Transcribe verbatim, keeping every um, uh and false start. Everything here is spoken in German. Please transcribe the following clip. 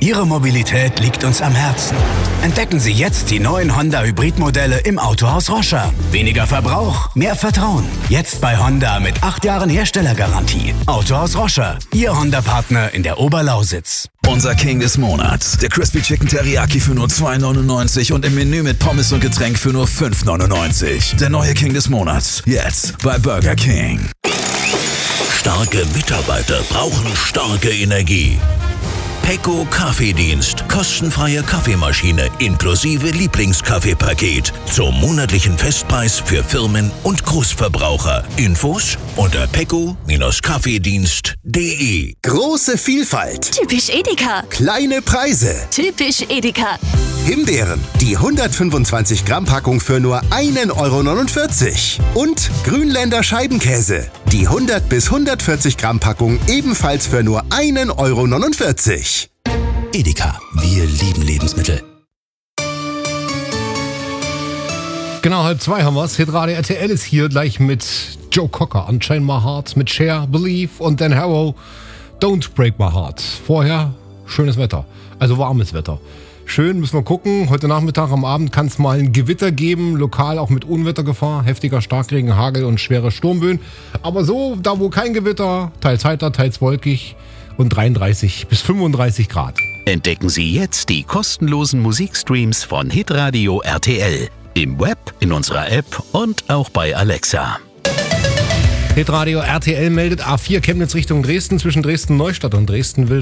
Ihre Mobilität liegt uns am Herzen. Entdecken Sie jetzt die neuen Honda Hybridmodelle im Autohaus Roscher. Weniger Verbrauch, mehr Vertrauen. Jetzt bei Honda mit acht Jahren Herstellergarantie. Autohaus Roscher, Ihr Honda-Partner in der Oberlausitz. Unser King des Monats. Der Crispy Chicken Teriyaki für nur zwei neunundneunzig und im Menü mit Pommes und Getränk für nur fünf neunundneunzig. Der neue King des Monats. Jetzt bei Burger King. Starke Mitarbeiter brauchen starke Energie. Pecco Kaffeedienst. Kostenfreie Kaffeemaschine inklusive Lieblingskaffeepaket. Zum monatlichen Festpreis für Firmen und Großverbraucher. Infos unter pecco Kaffeedienst punkt de. Große Vielfalt. Typisch Edeka. Kleine Preise. Typisch Edeka. Himbeeren. Die hundertfünfundzwanzig Gramm Packung für nur einen Euro neunundvierzig. Und Grünländer Scheibenkäse. Die hundert bis hundertvierzig Gramm Packung ebenfalls für nur einen Euro neunundvierzig. Edeka, wir lieben Lebensmittel. Genau, halb zwei haben wir's. Hitradio R T L ist hier gleich mit Joe Cocker, Unchain My Heart, mit Cher, Believe und Dan Harrow, Don't Break My Heart. Vorher schönes Wetter, also warmes Wetter. Schön, müssen wir gucken. Heute Nachmittag, am Abend kann es mal ein Gewitter geben, lokal auch mit Unwettergefahr, heftiger Starkregen, Hagel und schwere Sturmböen. Aber so, da wo kein Gewitter, teils heiter, teils wolkig und dreiunddreißig bis fünfunddreißig Grad. Entdecken Sie jetzt die kostenlosen Musikstreams von Hitradio R T L. Im Web, in unserer App und auch bei Alexa. Hitradio R T L meldet A vier Chemnitz Richtung Dresden zwischen Dresden-Neustadt und Dresden-Wilde.